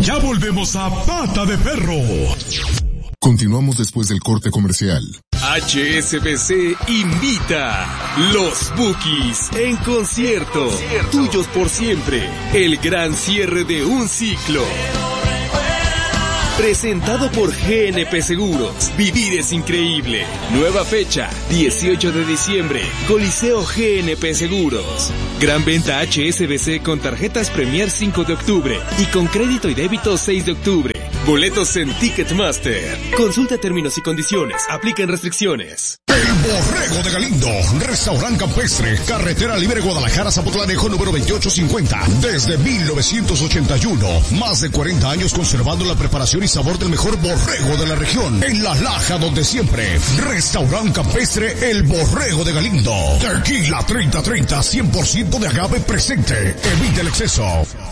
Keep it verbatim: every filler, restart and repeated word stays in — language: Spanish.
Ya volvemos a Pata de Perro. Continuamos después del corte comercial. H S B C invita Los Bukis en concierto, tuyos por siempre, el gran cierre de un ciclo. Presentado por G N P Seguros, vivir es increíble. Nueva fecha, dieciocho de diciembre, Coliseo G N P Seguros. Gran venta H S B C con tarjetas Premier cinco de octubre y con crédito y débito seis de octubre. Boletos en Ticketmaster. Consulta términos y condiciones. Aplican restricciones. El Borrego de Galindo, restaurante campestre, carretera libre Guadalajara, Zapotlanejo, número veintiocho cincuenta. Desde mil novecientos ochenta y uno, más de cuarenta años conservando la preparación y sabor del mejor borrego de la región. En La Laja, donde siempre. Restaurante campestre El Borrego de Galindo. Tequila treinta treinta, cien por ciento de agave presente. Evite el exceso.